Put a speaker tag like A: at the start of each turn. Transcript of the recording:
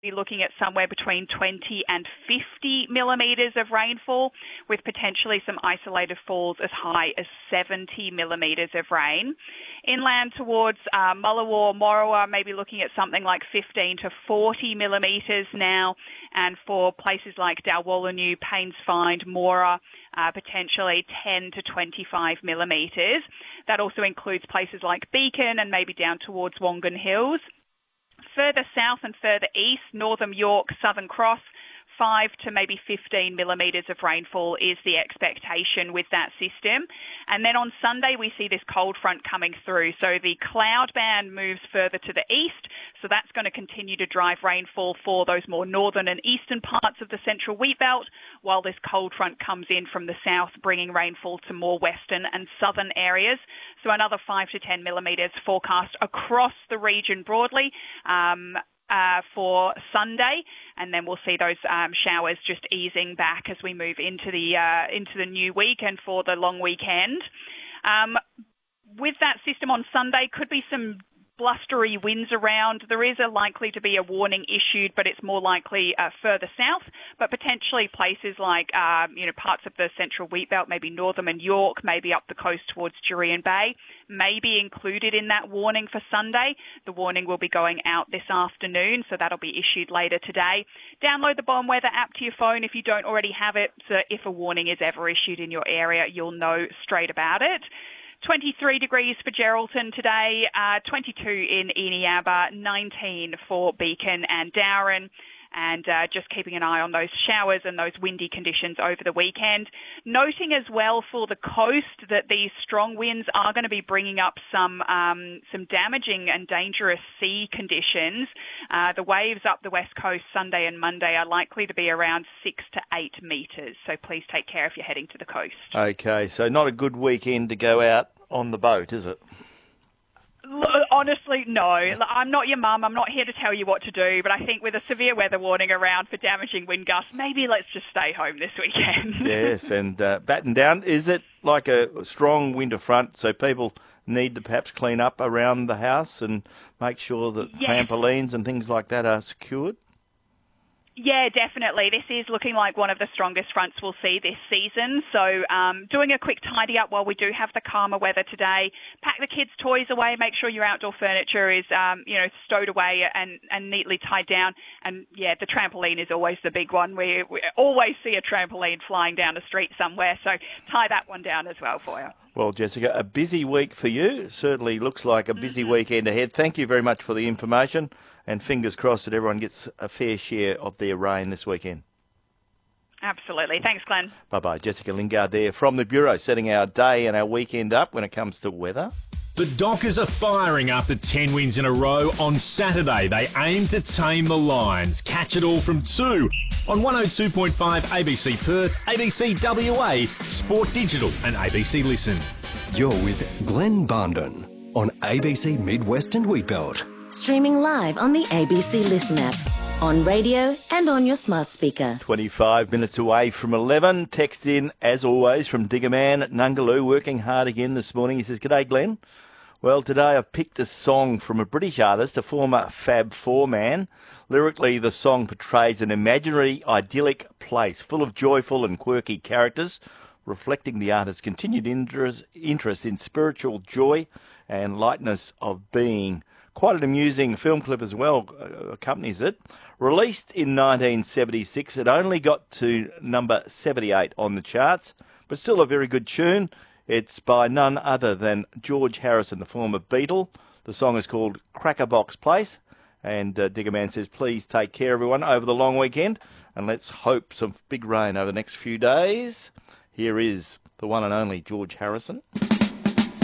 A: be looking at somewhere between 20 and 50 millimetres of rainfall, with potentially some isolated falls as high as 70 millimetres of rain. Inland towards Mullawar, Morawa, maybe looking at something like 15 to 40 millimetres now, and for places like Dalwallinu, Paynes Find, Mora, potentially 10 to 25 millimetres. That also includes places like Beacon and maybe down towards Wongan Hills. Further south and further east, Northern York, Southern Cross, 5 to maybe 15 millimetres of rainfall is the expectation with that system. And then on Sunday, we see this cold front coming through. So the cloud band moves further to the east. So that's going to continue to drive rainfall for those more northern and eastern parts of the central wheat belt, while this cold front comes in from the south, bringing rainfall to more western and southern areas. So another 5 to 10 millimetres forecast across the region broadly. For Sunday, and then we'll see those showers just easing back as we move into the new week and for the long weekend. With that system on Sunday, could be some blustery winds around. There is likely to be a warning issued, but it's more likely further south, but potentially places like parts of the central wheat belt, maybe Northam and York, maybe up the coast towards Jurien Bay, may be included in that warning for Sunday. The warning will be going out this afternoon, so that'll be issued later today. Download the Bomb Weather app to your phone if you don't already have it, so if a warning is ever issued in your area, you'll know straight about it. 23 degrees for Geraldton today, 22 in Eneabba, 19 for Beacon and Dowran, and just keeping an eye on those showers and those windy conditions over the weekend. Noting as well for the coast that these strong winds are going to be bringing up some damaging and dangerous sea conditions. The waves up the west coast Sunday and Monday are likely to be around 6 to 8 metres, so please take care if you're heading to the coast.
B: Okay, so not a good weekend to go out on the boat, is it?
A: Honestly, no. I'm not your mum. I'm not here to tell you what to do, but I think with a severe weather warning around for damaging wind gusts, maybe let's just stay home this weekend.
B: Yes, and batten down. Is it like a strong winter front, so people need to perhaps clean up around the house and make sure that trampolines and things like that are secured?
A: Yeah, definitely. This is looking like one of the strongest fronts we'll see this season. So doing a quick tidy up while we do have the calmer weather today. Pack the kids' toys away. Make sure your outdoor furniture is, stowed away and neatly tied down. And, yeah, the trampoline is always the big one. We always see a trampoline flying down the street somewhere. So tie that one down as well for you.
B: Well, Jessica, a busy week for you. Certainly looks like a busy weekend ahead. Thank you very much for the information, and fingers crossed that everyone gets a fair share of their rain this weekend.
A: Absolutely. Thanks, Glenn.
B: Bye-bye. Jessica Lingard there from the Bureau, setting our day and our weekend up when it comes to weather.
C: The Dockers are firing after 10 wins in a row on Saturday. They aim to tame the Lions. Catch it all from 2 on 102.5 ABC Perth, ABC WA, Sport Digital and ABC Listen.
D: You're with Glenn Barndon on ABC Midwest and Wheatbelt.
E: Streaming live on the ABC Listen app, on radio and on your smart speaker.
B: 25 minutes away from 11. Text in, as always, from Diggerman at Nungaloo, working hard again this morning. He says, "G'day, Glenn. Well, today I've picked a song from a British artist, a former Fab Four man. Lyrically, the song portrays an imaginary, idyllic place full of joyful and quirky characters, reflecting the artist's continued interest in spiritual joy and lightness of being. Quite an amusing film clip as well accompanies it. Released in 1976, it only got to number 78 on the charts, but still a very good tune. It's by none other than George Harrison, the former Beatle. The song is called Crackerbox Place. And Diggerman says, please take care, everyone, over the long weekend. And let's hope some big rain over the next few days. Here is the one and only George Harrison.